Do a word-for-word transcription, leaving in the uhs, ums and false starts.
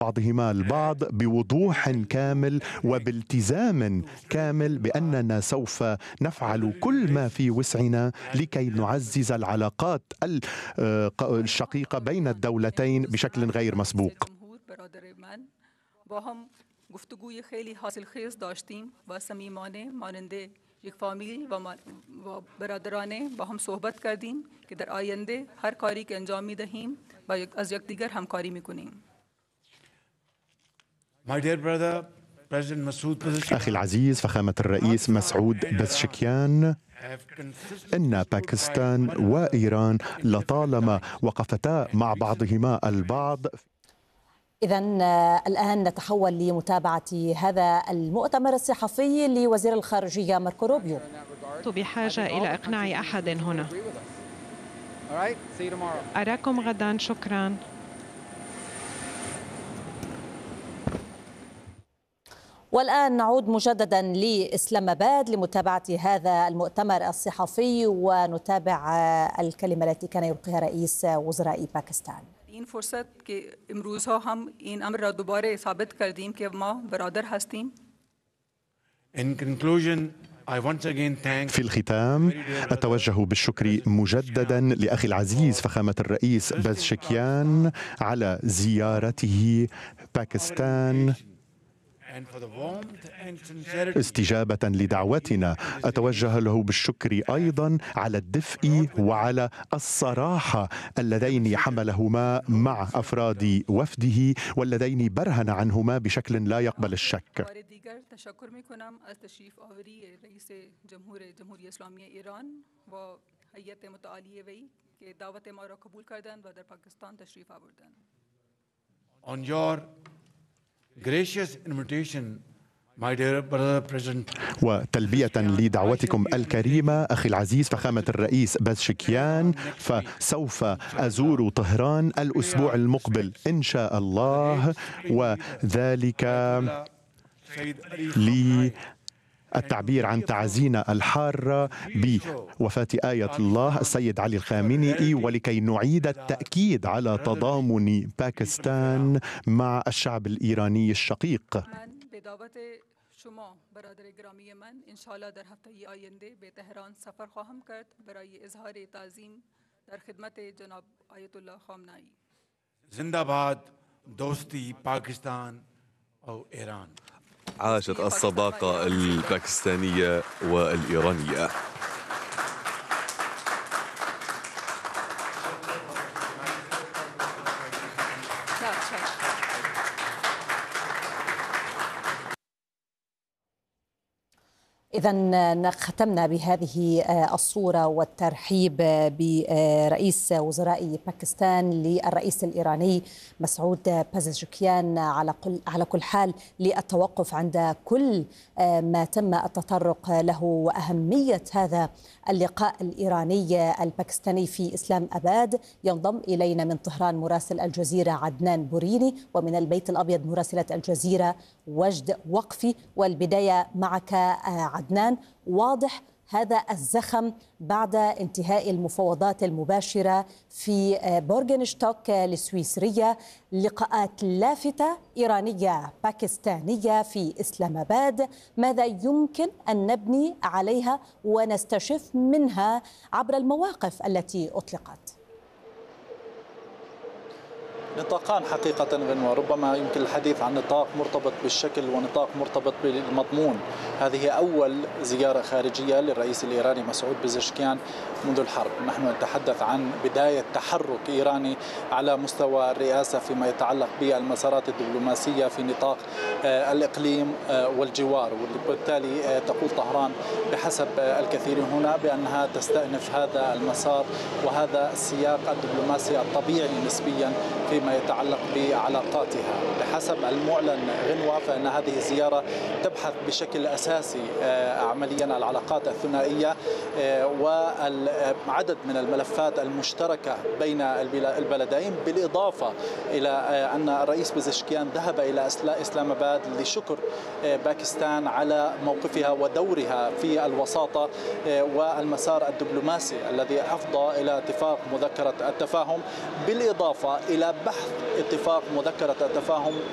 بعضهما البعض بوضوح كامل وبالتزام كامل بأننا سوف نفعل كل ما في وسعنا لكي نعزز العلاقات الشقيقة بين الدولتين بشكل غير مسبوق. گفتگوی خیلی حاصلخیز داشتیم و صمیمانه ماننده یک فامیل و برادرانه با هم صحبت کردیم که در آینده هر کاری که انجام می‌دهیم و از یکدیگر همکاری می‌کنیم. أخي العزيز فخامة الرئيس مسعود بزشكيان، إن باكستان وإيران لطالما وقفتا مع بعضهما البعض. إذن الآن نتحول لمتابعة هذا المؤتمر الصحفي لوزير الخارجية ماركو روبيو. بحاجة إلى إقناع أحد هنا. أراكم غدا، شكرا. والآن نعود مجددا لإسلام آباد لمتابعة هذا المؤتمر الصحفي ونتابع الكلمة التي كان يلقيها رئيس وزراء باكستان. این فرصت که امروزها هم این امر را دوباره ثابت کردیم که ما برادر هستیم. في الختام أتوجه بالشكر مجددا لأخي العزيز فخامة الرئيس بزشكيان على زيارته باكستان استجابة لدعوتنا. أتوجه له بالشكر أيضا على الدفء وعلى الصراحة اللذين حملهما مع أفراد وفده واللذين برهن عنهما بشكل لا يقبل الشك. تشکر می‌کنم از تشریف آوری رئیس جمهور جمهوری اسلامی ایران و هیئت متعالی وی که دعوت ما را قبول کردند و در پاکستان تشریف آوردند. On your gracious invitation, my dear brother President. وتلبية لدعوتكم الكريمة أخي العزيز فخامة الرئيس بزشكيان، فسوف أزور طهران الأسبوع المقبل إن شاء الله، وذلك للتعبير عن تعزينا الحارة بوفاة آية الله السيد علي الخامنئي، ولكي نعيد التأكيد على تضامن باكستان مع الشعب الإيراني الشقيق. شما برادر گرامی من انشالله در هفته آینده به تهران سفر خواهم کرد برای اظهار تعظیم در خدمت جناب آیت الله خامنه‌ای. زنده باد دوستی پاکستان و ایران. عاشت الصداقة الباكستانية والإيرانية. إذن ختمنا بهذه الصورة والترحيب برئيس وزراء باكستان للرئيس الإيراني مسعود بزشكيان على على كل حال للتوقف عند كل ما تم التطرق له وأهمية هذا اللقاء الإيراني الباكستاني في إسلام آباد. ينضم إلينا من طهران مراسل الجزيرة عدنان بوريني، ومن البيت الأبيض مراسلة الجزيرة وجد وقفي. والبداية معك عدنان، واضح هذا الزخم بعد انتهاء المفاوضات المباشرة في بورغنشتوك السويسرية، لقاءات لافتة إيرانية باكستانية في إسلام آباد. ماذا يمكن أن نبني عليها ونستشف منها عبر المواقف التي أطلقت؟ نطاقان حقيقة غنوة، ربما يمكن الحديث عن نطاق مرتبط بالشكل ونطاق مرتبط بالمضمون. هذه أول زيارة خارجية للرئيس الإيراني مسعود بزشكيان منذ الحرب. نحن نتحدث عن بداية تحرك إيراني على مستوى الرئاسة فيما يتعلق بالمسارات الدبلوماسية في نطاق الإقليم والجوار، وبالتالي تقول طهران بحسب الكثير هنا بأنها تستأنف هذا المسار وهذا السياق الدبلوماسي الطبيعي نسبيا فيما يتعلق بعلاقاتها. بحسب المعلن غنوة فإن هذه الزيارة تبحث بشكل أساسي عمليا العلاقات الثنائية وعدد من الملفات المشتركة بين البلدين، بالإضافة إلى أن الرئيس بزشكيان ذهب إلى إسلام آباد لشكر باكستان على موقفها ودورها في الوساطة والمسار الدبلوماسي الذي أفضى إلى اتفاق مذكرة التفاهم، بالإضافة إلى بحث اتفاق مذكرة التفاهم